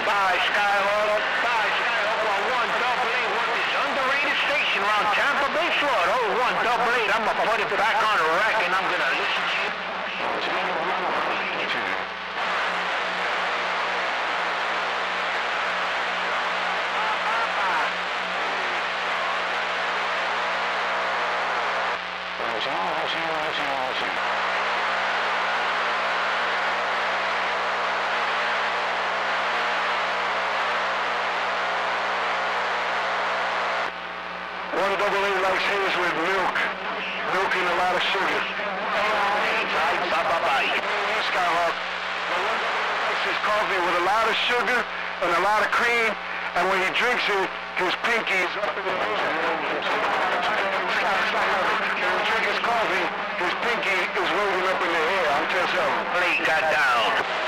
Bye, Skyhawk. Bye, Skyhawk. Well, 188, what this underrated station around Tampa Bay, Florida. Oh, 188. I'm gonna put it back on the rack and I'm gonna listen to you. One double A likes his with milk and a lot of sugar. Bye. Skyhawk. Likes his coffee with a lot of sugar and a lot of cream, and when he drinks it, his pinky is up in the air. When he drinks his coffee, his pinky is waving up in the air. I'm just Lay that down.